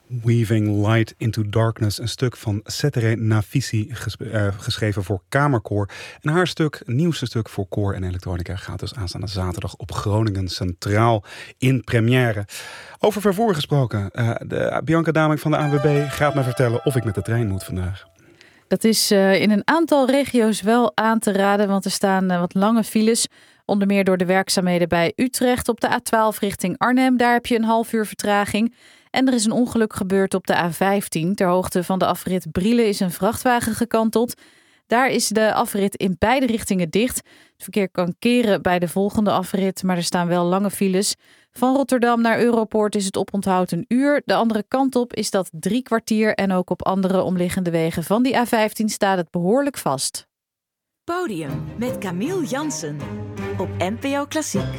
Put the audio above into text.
Weaving Light into Darkness, een stuk van Cetere Nafisi, geschreven voor kamerkoor. En haar nieuwste stuk voor koor en elektronica, gaat dus aanstaande zaterdag op Groningen Centraal in première. Over vervoer gesproken, Bianca Damink van de ANWB gaat mij vertellen of ik met de trein moet vandaag. Dat is in een aantal regio's wel aan te raden, want er staan wat lange files. Onder meer door de werkzaamheden bij Utrecht op de A12 richting Arnhem. Daar heb je een half uur vertraging. En er is een ongeluk gebeurd op de A15. Ter hoogte van de afrit Brielen is een vrachtwagen gekanteld. Daar is de afrit in beide richtingen dicht. Het verkeer kan keren bij de volgende afrit, maar er staan wel lange files. Van Rotterdam naar Europoort is het oponthoud een uur. De andere kant op is dat 3 kwartier. En ook op andere omliggende wegen van die A15 staat het behoorlijk vast. Podium met Camille Jansen op NPO Klassiek.